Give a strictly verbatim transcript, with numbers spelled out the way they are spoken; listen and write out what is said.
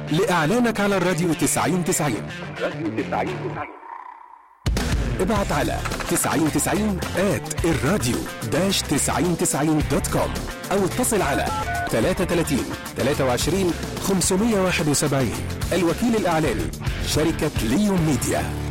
لإعلانك على الراديو تسعين تسعين. راديو تسعين تسعين. ابعت على تسعين تسعين آت الراديو داش تسعين تسعين دوت كوم أو اتصل على ثلاثة ثلاثين ثلاثة وعشرين خمسمية وواحد وسبعين. الوكيل الإعلاني شركة ليون ميديا.